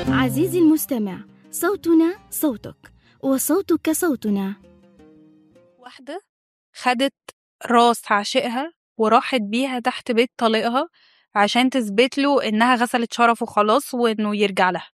عزيزي المستمع، صوتنا صوتك وصوتك صوتنا. واحدة خدت راس عاشقها وراحت بيها تحت بيت طليقها عشان تثبت له إنها غسلت شرفه خلاص وإنه يرجع لها.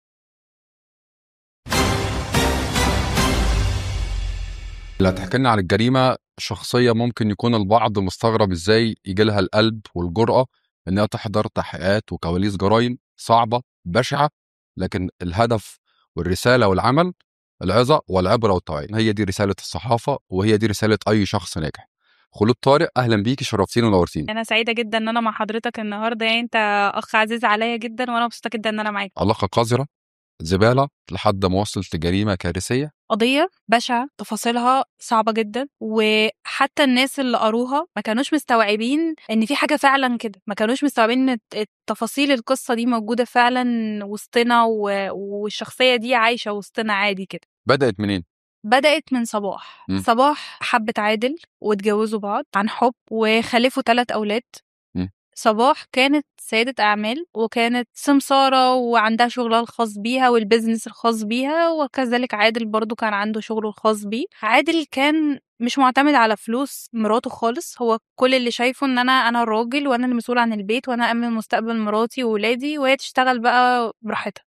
اللي هتحكي لنا عن الجريمة شخصية ممكن يكون البعض مستغرب ازاي يجيلها القلب والجرأة انها تحضر تحقيقات وكواليس جرائم صعبة بشعة، لكن الهدف والرسالة والعمل العظة والعبرة والتوعية. هي دي رسالة الصحافة وهي دي رسالة أي شخص ناجح. خلود طارق، أهلا بيكي، شرفتيني ونورتيني. أنا سعيدة جدا إن أنا مع حضرتك النهاردة، يعني أنت أخ عزيز عليا جدا وأنا مبسوطة جدا إن أنا معاك. علاقة قذرة زبالة لحد ما وصلت لجريمة كارثية، قضية بشعة تفاصيلها صعبة جدا، وحتى الناس اللي قروها ما كانوش مستوعبين ان في حاجة فعلا كده، ما كانوش مستوعبين ان تفاصيل القصة دي موجودة فعلا وسطنا والشخصية دي عايشة وسطنا عادي كده. بدأت منين؟ بدأت من صباح. صباح حبت عادل واتجوزوا بعض عن حب وخلفوا 3 أولاد. صباح كانت سيدة أعمال وكانت سمسارة وعندها شغلها الخاص بيها والبزنس الخاص بيها، وكذلك عادل برضو كان عنده شغله الخاص بيه. عادل كان مش معتمد على فلوس مراته خالص، هو كل اللي شايفه ان انا الراجل وانا المسؤول عن البيت وانا أأمن مستقبل مراتي وولادي وهي تشتغل بقى براحتها.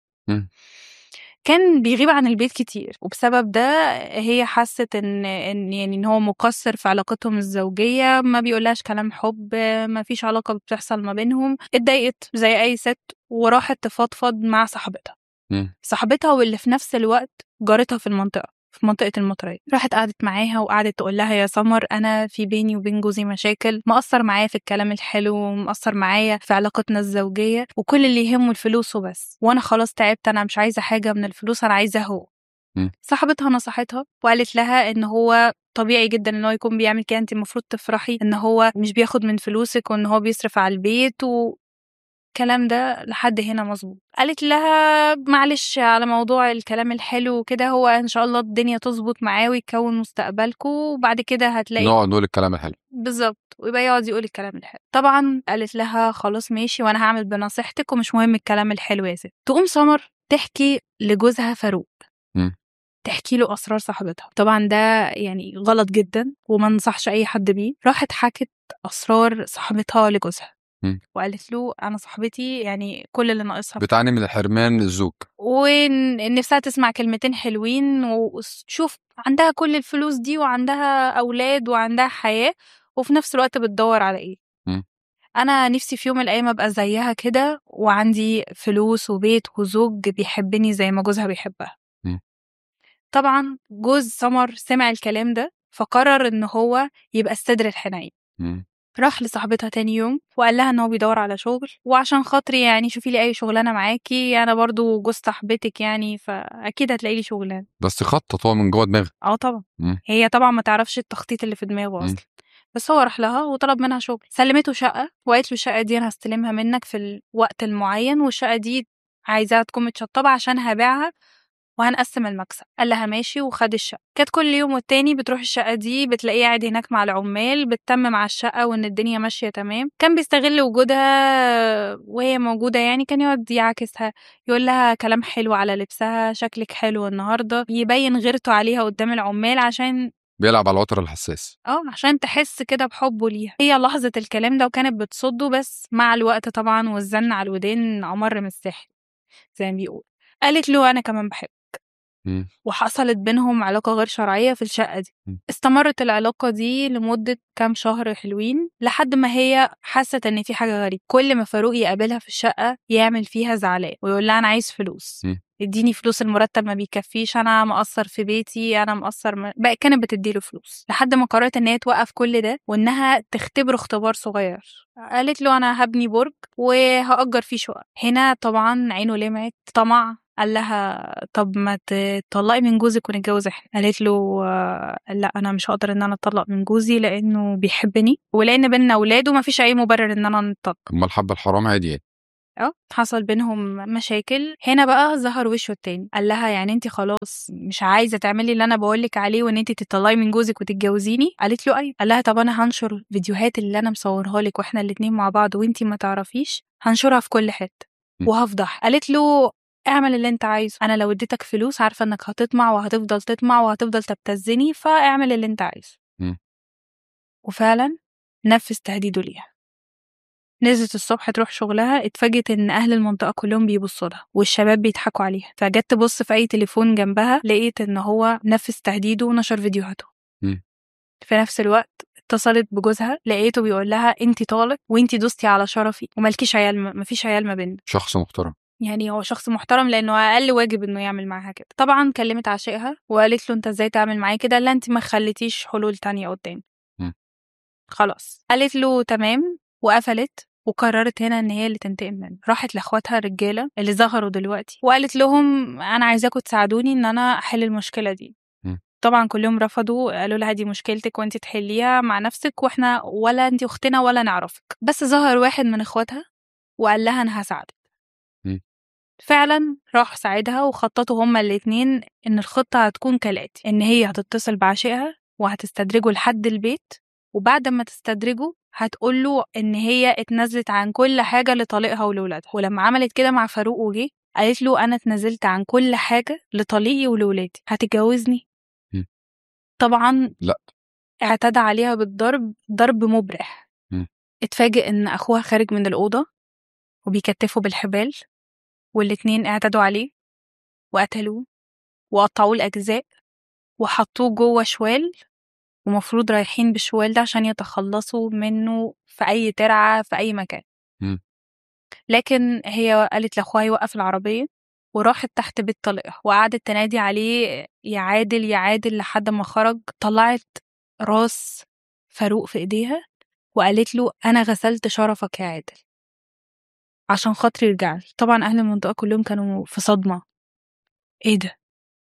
كان بيغيب عن البيت كتير، وبسبب ده هي حست ان هو مقصر في علاقتهم الزوجيه، ما بيقولهاش كلام حب، ما فيش علاقه بتحصل ما بينهم. اتضايقت زي اي ست وراحت تفضفض مع صاحبتها واللي في نفس الوقت جارتها في منطقة المطرية. راحت قعدت معاها وقعدت تقول لها يا سمر، أنا في بيني وبين جوزي مشاكل، مقصر معايا في الكلام الحلو ومقصر معايا في علاقتنا الزوجية، وكل اللي يهمه الفلوس وبس، وأنا خلاص تعبت، أنا مش عايزة حاجة من الفلوس، أنا عايزة هو. صاحبتها نصحتها وقالت لها إن هو طبيعي جدا إن هو يكون بيعمل كده، أنت المفروض تفرحي إن هو مش بياخد من فلوسك وإن هو بيصرف على البيت الكلام ده لحد هنا مظبوط. قالت لها معلش على موضوع الكلام الحلو وكده، هو ان شاء الله الدنيا تظبط معاه ويكون مستقبلكم وبعد كده هتلاقي نقعد نقول الكلام الحلو بالظبط، ويبقى يقعد يقول الكلام الحلو. طبعا قالت لها خلاص ماشي وانا هعمل بنصيحتك ومش مهم الكلام الحلو يا ست. تقوم سمر تحكي لجوزها فاروق، تحكي له اسرار صاحبتها. طبعا ده يعني غلط جدا وما نصحش اي حد بيه. راحت حكت اسرار صاحبتها لجوزها وقالت له انا صاحبتي يعني كل اللي ناقصها بتعاني من الحرمان الزوج، ونفسها تسمع كلمتين حلوين، وشوف عندها كل الفلوس دي وعندها اولاد وعندها حياة وفي نفس الوقت بتدور على ايه. انا نفسي في يوم من الايام ابقى زيها كده وعندي فلوس وبيت وزوج بيحبني زي ما جوزها بيحبها. طبعا جوز سمر سمع الكلام ده فقرر ان هو يبقى الصدر الحنين. راح لصاحبتها تاني يوم وقال لها ان هو بيدور على شغل، وعشان خاطري يعني شوفي لي اي شغلانه معاكي، انا برضو جوز صاحبتك يعني فاكيد هتلاقي لي شغلانه. بس خطط هو من جوه دماغه. طبعا هي طبعا ما تعرفش التخطيط اللي في دماغه اصلا. بس هو راح لها وطلب منها شغل، سلمته شقه وقالت له الشقه دي انا هستلمها منك في الوقت المعين، والشقه دي عايزاها تكون متشطبه عشان هبيعها وهنقسم المكسب. قال لها ماشي وخد الشقة. كانت كل يوم والتاني بتروح الشقة دي بتلاقيه قاعد هناك مع العمال بتتمم على الشقة وان الدنيا ماشية تمام. كان بيستغل وجودها وهي موجودة، يعني كان يقعد يعاكسها، يقول لها كلام حلو على لبسها، شكلك حلو النهاردة، يبين غيرته عليها قدام العمال عشان بيلعب على الوتر الحساس، عشان تحس كده بحبه ليها. هي لاحظت الكلام ده وكانت بتصده، بس مع الوقت طبعا والزن على الودين أمر من السحر زي ما بيقول. قالت له أنا كمان بحب، وحصلت بينهم علاقة غير شرعية في الشقة دي. استمرت العلاقة دي لمدة كام شهر حلوين لحد ما هي حست ان في حاجة غريبة. كل ما فاروق يقابلها في الشقة يعمل فيها زعلان ويقول لها انا عايز فلوس، اديني فلوس، المرتب ما بيكفيش، انا مقصر في بيتي، انا مقصر بقى. كانت بتديله فلوس لحد ما قررت ان هي توقف كل ده وانها تختبره اختبار صغير. قالت له انا هبني برج وهأجر فيه شقق. هنا طبعا عينه لمعت طمع، قال لها طب ما تطلقي من جوزك ونتجوز احنا. قالت له لا انا مش هقدر ان انا اتطلق من جوزي لانه بيحبني ولان بيننا اولاد وما فيش اي مبرر ان انا نتطلق. اما الحب الحرام عادي. حصل بينهم مشاكل. هنا بقى ظهر وشه التاني، قال لها يعني انت خلاص مش عايزه تعملي اللي انا بقولك عليه وان انت تطلقي من جوزك وتتجوزيني؟ قالت له ايوه. قال لها طب انا هنشر فيديوهات اللي انا مصورها لك واحنا الاتنين مع بعض وانت ما تعرفيش، هنشرها في كل حته وهفضح. قالت له اعمل اللي انت عايزه، انا لو اديتك فلوس عارفه انك هتطمع وهتفضل تطمع وهتفضل تبتزني، فاعمل اللي انت عايزه. وفعلا نفذ تهديده ليها. نزلت الصبح تروح شغلها، اتفاجئت ان اهل المنطقه كلهم بيبصوا لها والشباب بيضحكوا عليها، فجت تبص في اي تليفون جنبها لقيت ان هو نفذ تهديده ونشر فيديوهاته. في نفس الوقت اتصلت بجوزها، لقيته بيقول لها انتي طالق وانتي دوستي على شرفي ومالكيش عيال، مفيش عيال ما بيننا. شخص محترم، يعني هو شخص محترم لانه اقل واجب انه يعمل معاها كده. طبعا كلمت عشيقها وقالت له انت ازاي تعمل معايا كده؟ لا انت ما خليتيش حلول تانية قدام. خلاص قالت له تمام وقفلت، وقررت هنا ان هي اللي تنتقم منه. راحت لاخواتها الرجاله اللي ظهروا دلوقتي وقالت لهم انا عايزاكم تساعدوني ان انا احل المشكله دي. طبعا كلهم رفضوا، قالوا لها دي مشكلتك وانت تحليها مع نفسك، واحنا ولا انت اختنا ولا نعرفك. بس ظهر واحد من اخواتها وقال لها انا هساعدك. فعلا راح ساعدها وخططوا هما الاتنين ان الخطه هتكون كالاتي: ان هي هتتصل بعشيقها وهتستدرجه لحد البيت، وبعد ما تستدرجه هتقوله ان هي اتنزلت عن كل حاجه لطليقها ولولادها. ولما عملت كده مع فاروق وجه قالت له انا اتنزلت عن كل حاجه لطليقي ولولادي، هتتجوزني؟ طبعا لا، اعتدى عليها بالضرب، ضرب مبرح. اتفاجئ ان اخوها خارج من الاوضه وبيكتفوا بالحبال، والاتنين اعتدوا عليه وقتلوه وقطعوه الاجزاء وحطوه جوه شوال، ومفروض رايحين بالشوال ده عشان يتخلصوا منه في اي ترعه في اي مكان. لكن هي قالت لاخوها يوقف العربيه وراحت تحت بيت طليقها وقعدت تنادي عليه يا عادل يا عادل لحد ما خرج. طلعت راس فاروق في ايديها وقالت له انا غسلت شرفك يا عادل عشان خاطري يرجع لي. طبعا اهل المنطقه كلهم كانوا في صدمه. ايه ده؟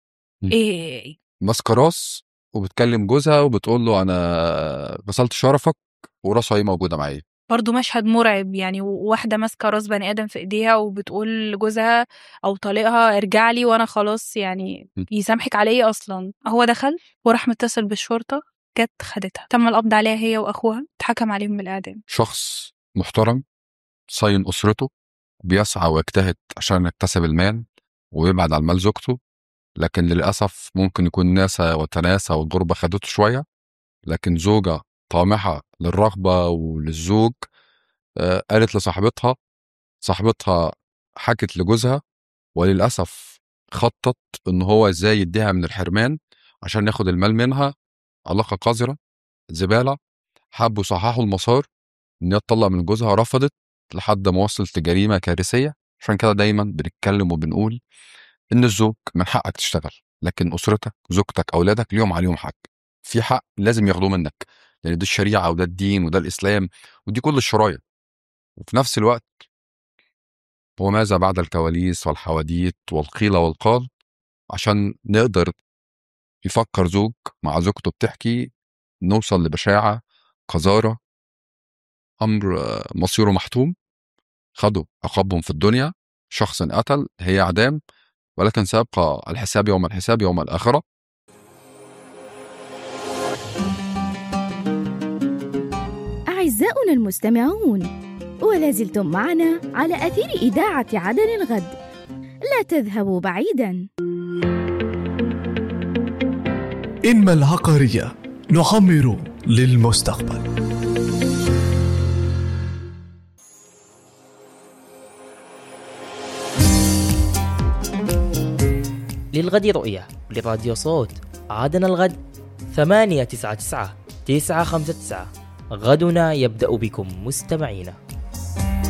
ايه ماسكه راس وبتكلم جوزها وبتقول له انا غسلت شرفك وراسها هي موجوده معايا. برضو مشهد مرعب، يعني واحده ماسكه راس بني ادم في ايديها وبتقول لجوزها او طليقها ارجع لي وانا خلاص، يعني يسامحك على ايه اصلا؟ هو دخل وراح متصل بالشرطه، جت خدتها، تم القبض عليها هي واخوها، اتحكم عليهم بالاعدام. شخص محترم صين اسرته، بيسعى ويجتهد عشان يكتسب المال ويبعد عن مال زوجته، لكن للأسف ممكن يكون ناسا وتناسى والغربة خدته شوية. لكن زوجة طامحة للرغبة وللزوج قالت لصاحبتها، صاحبتها حكت لجوزها، وللأسف خطط إن هو إزاي يديها من الحرمان عشان ياخد المال منها. علاقة قذرة زبالة. حبوا صححوا المسار إن هي تطلق من جوزها، رفضت لحد ما وصلت لجريمة كارثية. عشان كده دايما بنتكلم وبنقول إن الزوج من حقك تشتغل، لكن أسرتك زوجتك أولادك ليهم عليهم حق، في حق لازم ياخدوه منك، لأن دي الشريعة وده الدين وده الإسلام ودي كل الشرايع. وفي نفس الوقت وماذا بعد الكواليس والحواديت والقيل والقال عشان نقدر يفكر زوج مع زوجته بتحكي نوصل لبشاعة قذارة، أمر مصيره محتوم. خدوا عقابهم في الدنيا، شخص قتل هي إعدام، ولكن سيبقى الحساب يوم الحساب يوم الآخرة. أعزائنا المستمعون، ولا زلتم معنا على أثير إذاعة عدن الغد، لا تذهبوا بعيدا. إنما العقارية نعمر للمستقبل. للغد رؤية لراديو صوت عدن الغد 899 959. غدنا يبدأ بكم مستمعينا.